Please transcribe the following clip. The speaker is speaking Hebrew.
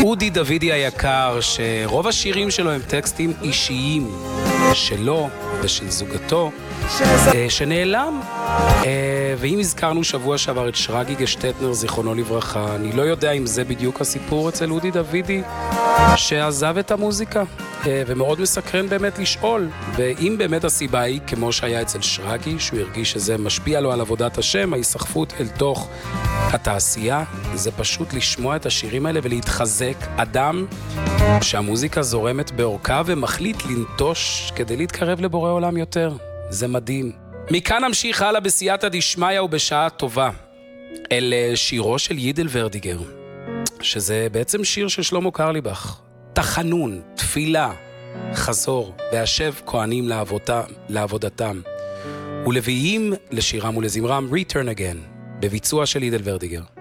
אודי דוידי היקר, שרוב השירים שלו הם טקסטים אישיים שלו ושל זוגתו, שנעלם. ואם הזכרנו שבוע שעבר את שרגי גשטטנר, זיכרונו לברכה, אני לא יודע אם זה בדיוק הסיפור אצל אודי דוידי, שעזב את המוזיקה, ומאוד מסקרן באמת לשאול, ואם באמת הסיבה היא, כמו שהיה אצל שרגי, שהוא הרגיש שזה משפיע לו על עבודת השם, ההיסחפות אל תוך התעשייה, זה פשוט לשמוע את השירים האלה ולהתחזק. אדם שהמוזיקה זורמת באורכה ומחליט לנטוש כדי להתקרב לבורא עולם יותר. זה מדהים. מכאן נמשיך הלאה בסייעתא דשמיא ובשעה טובה אל שירו של יידל ורדיגר, שזה בעצם שיר של שלמה קרליבך. תחנון, תפילה, חזור, והשב כהנים לעבודתם, ולוויים לשירם ולזמרם, Return Again, בביצוע של יידל ורדיגר.